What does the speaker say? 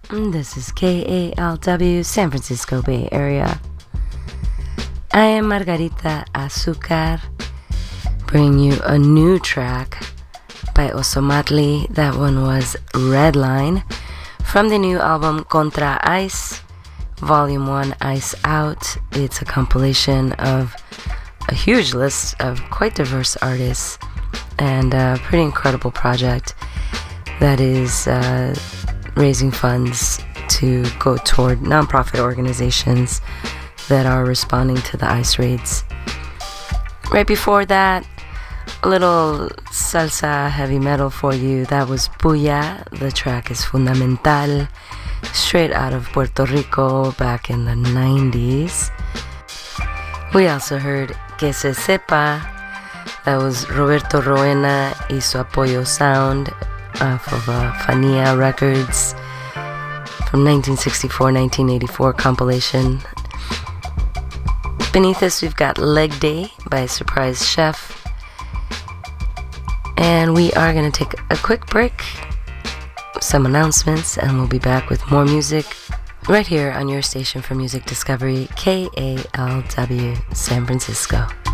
This is KALW, San Francisco Bay Area. I am Margarita Azucar, bringing you a new track by Ozomatli. That one was Redline from the new album Contra Ice, Volume 1, Ice Out. It's a compilation of a huge list of quite diverse artists and a pretty incredible project that is raising funds to go toward nonprofit organizations that are responding to the ICE raids. Right before that, a little salsa heavy metal for you. That was Puya. The track is Fundamental, straight out of Puerto Rico back in the 90s. We also heard Que Se Sepa. That was Roberto Roena y Su Apoyo Sound off of Fania Records from 1964-1984 compilation. Beneath us, we've got Leg Day by Surprise Chef. And we are going to take a quick break, some announcements, and we'll be back with more music right here on your station for music discovery, KALW San Francisco.